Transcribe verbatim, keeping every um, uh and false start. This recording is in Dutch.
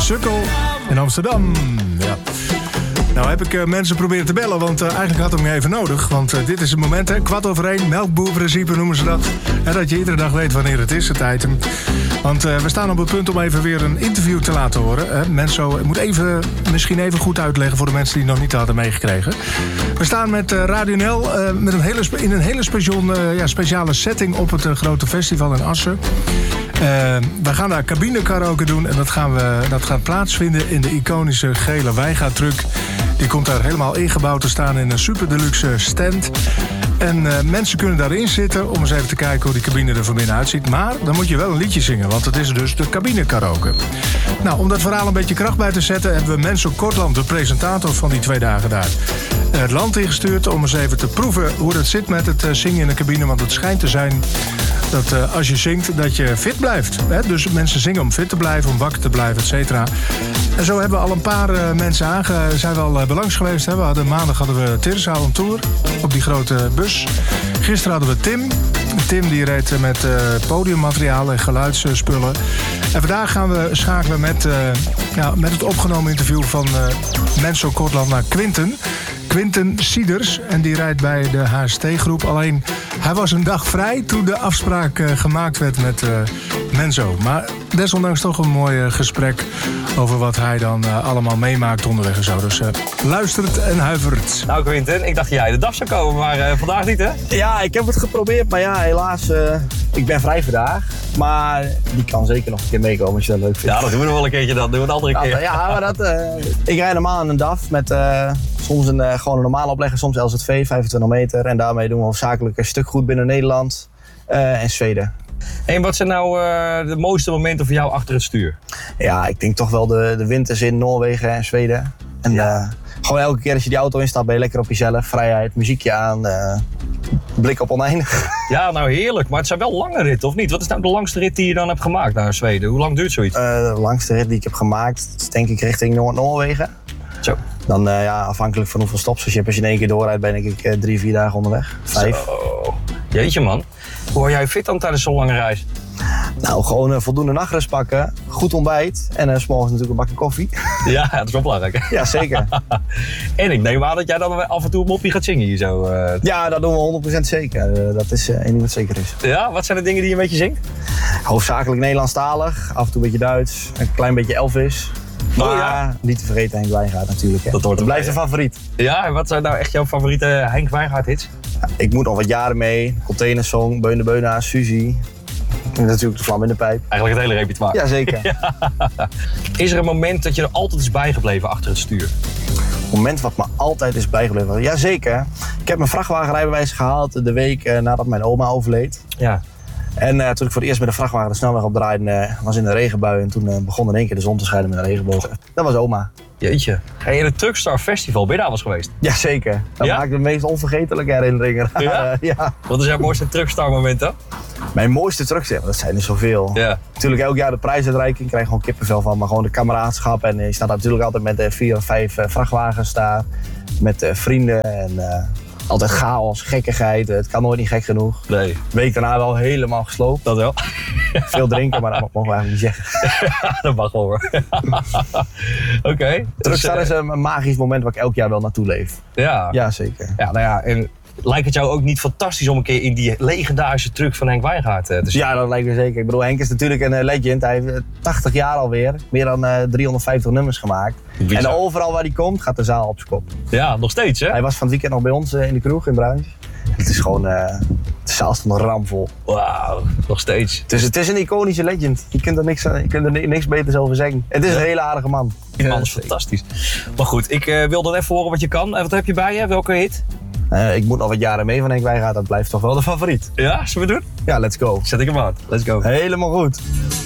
Sukkel in Amsterdam. Ja. Nou heb ik uh, mensen proberen te bellen, want uh, eigenlijk had ik hem even nodig. Want uh, dit is het moment, hè, kwart over één, melkboerprincipe noemen ze dat. Hè, dat je iedere dag weet wanneer het is, het item. Want uh, we staan op het punt om even weer een interview te laten horen. Hè. Menso, ik moet even, misschien even goed uitleggen voor de mensen die het nog niet hadden meegekregen. We staan met uh, Radio N L uh, met een hele, in een hele speciale, uh, ja, speciale setting op het uh, grote festival in Assen. Uh, we gaan daar cabine karaoke doen en dat, gaan we, dat gaat plaatsvinden in de iconische gele Wijngaardtruck. Die komt daar helemaal ingebouwd te staan in een super deluxe stand. En uh, mensen kunnen daarin zitten om eens even te kijken hoe die cabine er van binnen uitziet. Maar dan moet je wel een liedje zingen, want het is dus de cabine karaoke. Nou, om dat verhaal een beetje kracht bij te zetten, hebben we Menso Kortland, de presentator van die twee dagen daar, het land ingestuurd om eens even te proeven hoe dat zit met het uh, zingen in de cabine. Want het schijnt te zijn dat uh, als je zingt, dat je fit blijft. Hè? Dus mensen zingen om fit te blijven, om wakker te blijven, et cetera. En zo hebben we al een paar uh, mensen aange... zijn we al uh, belangs geweest. Hè? We hadden, maandag hadden we Tirza on tour op die grote bus. Gisteren hadden we Tim. Tim die reed uh, met uh, podiummateriaal en geluidsspullen. En vandaag gaan we schakelen met, uh, ja, met het opgenomen interview van uh, Menso Kortland naar Quinten. Quinten Sieders, en die rijdt bij de H S T-groep. Alleen, hij was een dag vrij toen de afspraak uh, gemaakt werd met uh, Menso. Maar desondanks toch een mooi uh, gesprek over wat hij dan uh, allemaal meemaakt onderweg en zo. Dus uh, luistert en huivert. Nou Quinten, ik dacht dat jij de dag zou komen, maar uh, vandaag niet, hè? Ja, ik heb het geprobeerd, maar ja, helaas, uh, ik ben vrij vandaag. Maar die kan zeker nog een keer meekomen als je dat leuk vindt. Ja, dat doen we nog wel een keertje dan. Doen we een andere ja, keer. Ja, maar dat... Uh, ik rijd normaal in een D A F met uh, soms een, uh, gewoon een normale oplegger, soms L Z V, vijfentwintig meter. En daarmee doen we hoofdzakelijk een stuk goed binnen Nederland uh, en Zweden. En wat zijn nou uh, de mooiste momenten voor jou achter het stuur? Ja, ik denk toch wel de, de winters in Noorwegen en Zweden. En ja. uh, gewoon elke keer als je die auto instapt ben je lekker op jezelf. Vrijheid, muziekje aan, uh, blik op oneindig. Ja, nou heerlijk. Maar het zijn wel lange ritten, of niet? Wat is nou de langste rit die je dan hebt gemaakt naar Zweden? Hoe lang duurt zoiets? Uh, de langste rit die ik heb gemaakt is denk ik richting Noord-Noorwegen. Zo. Dan uh, ja, afhankelijk van hoeveel stops. Als je, als je in één keer doorrijdt ben ik uh, drie, vier dagen onderweg. Vijf. Zo. Jeetje man. Hoe word jij fit dan tijdens zo'n lange reis? Nou, gewoon uh, voldoende nachtrust pakken, goed ontbijt en uh, 's morgens natuurlijk een bakje koffie. Ja, dat is wel belangrijk. Ja, zeker. En ik neem aan dat jij dan af en toe een moppie gaat zingen hier zo. Uh... Ja, dat doen we honderd procent zeker. Uh, dat is uh, één ding wat zeker is. Ja, wat zijn de dingen die je een beetje zingt? Hoofdzakelijk Nederlandstalig, af en toe een beetje Duits, een klein beetje Elvis. Maar oh, ja. niet te vergeten Henk Wijngaard natuurlijk. Hè. Dat, hoort dat blijft een favoriet. Ja, en wat zijn nou echt jouw favoriete Henk Wijngaard hits? Ja, ik moet nog wat jaren mee. Containersong, Beun de Beuna, Suzy. En natuurlijk de vlam in de pijp. Eigenlijk het hele repertoire. Jazeker. Ja. Is er een moment dat je er altijd is bijgebleven achter het stuur? Een moment wat me altijd is bijgebleven? Jazeker. Ik heb mijn vrachtwagenrijbewijs gehaald de week uh, nadat mijn oma overleed. Ja. En uh, toen ik voor het eerst met de vrachtwagen de snelweg opdraaide, uh, was in een regenbui. En toen uh, begon in één keer de zon te schijnen met een regenboog. Dat was oma. Jeetje. Ga je in het Truckstar Festival, ben je daar was geweest? Jazeker. Dat ja? maakt de meest onvergetelijke herinneringen. Ja? Ja. Wat is jouw mooiste Truckstar moment dan? Mijn mooiste Truckstar, dat zijn er zoveel. Ja. Natuurlijk elk jaar de prijsuitreiking, ik krijg gewoon kippenvel van. Maar gewoon de kameraadschap. En je staat natuurlijk altijd met uh, vier of vijf uh, vrachtwagens daar. Met uh, vrienden en... Uh, altijd chaos, gekkigheid, het kan nooit niet gek genoeg. Nee. De week daarna wel helemaal gesloopt. Dat wel. Veel drinken, maar dat mogen we eigenlijk niet zeggen. Ja, dat mag wel hoor. Oké. Okay. Truckstar dus, is een magisch moment waar ik elk jaar wel naartoe leef. Ja. Ja, zeker. Ja, nou ja, en lijkt het jou ook niet fantastisch om een keer in die legendarische truck van Henk Wijngaard te zien? Ja, dat lijkt me zeker. Ik bedoel, Henk is natuurlijk een legend. Hij heeft tachtig jaar alweer, meer dan uh, driehonderdvijftig nummers gemaakt. Bizar. En overal waar hij komt, gaat de zaal op zijn kop. Ja, nog steeds hè? Hij was van het weekend nog bij ons uh, in de kroeg in Bruins. Het is gewoon, uh, de zaal stond ramvol. Wauw, nog steeds. Dus het is een iconische legend. Je kunt er niks, je kunt er niks beters over zeggen. Het is ja. een hele aardige man. Die man is fantastisch. Maar goed, ik uh, wil dan even horen wat je kan. En wat heb je bij je? Welke hit? Uh, ik moet nog wat jaren mee van Henk Wijngaard. Dat blijft toch wel de favoriet. Ja, zullen we doen? Ja, let's go. Zet ik hem aan. Let's go. Helemaal goed.